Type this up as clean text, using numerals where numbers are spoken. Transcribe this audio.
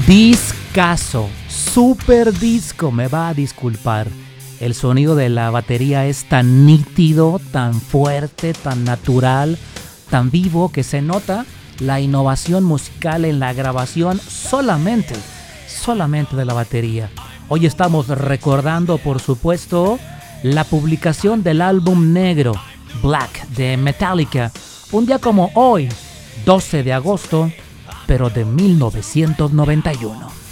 Discazo, super disco, me va a disculpar. El sonido de la batería es tan nítido, tan fuerte, tan natural, tan vivo que se nota la innovación musical en la grabación solamente de la batería. Hoy estamos recordando, por supuesto, la publicación del álbum negro Black de Metallica, un día como hoy, 12 de agosto, pero de 1991.